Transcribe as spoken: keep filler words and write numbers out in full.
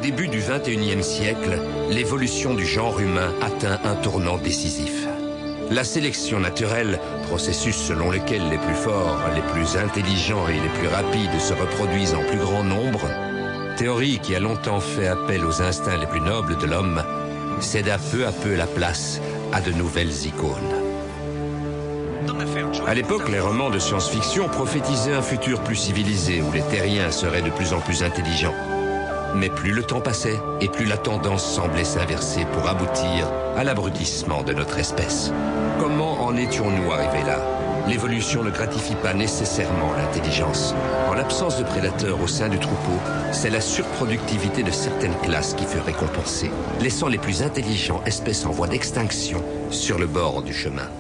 début du vingt et unième siècle, l'évolution du genre humain atteint un tournant décisif. La sélection naturelle, processus selon lequel les plus forts, les plus intelligents et les plus rapides se reproduisent en plus grand nombre, théorie qui a longtemps fait appel aux instincts les plus nobles de l'homme, céda peu à peu la place à de nouvelles icônes. À l'époque, les romans de science-fiction prophétisaient un futur plus civilisé où les terriens seraient de plus en plus intelligents. Mais plus le temps passait et plus la tendance semblait s'inverser pour aboutir à l'abrutissement de notre espèce. Comment en étions-nous arrivés là? L'évolution ne gratifie pas nécessairement l'intelligence. En l'absence de prédateurs au sein du troupeau, c'est la surproductivité de certaines classes qui fut récompensée, laissant les plus intelligents espèces en voie d'extinction sur le bord du chemin.